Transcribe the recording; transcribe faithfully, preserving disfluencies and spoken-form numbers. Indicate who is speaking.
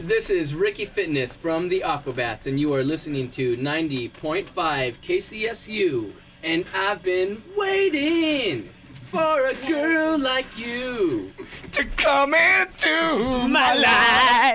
Speaker 1: This is Ricky Fitness from the Aquabats, and you are listening to ninety point five K C S U. And I've been waiting for a girl like you
Speaker 2: to come into my life.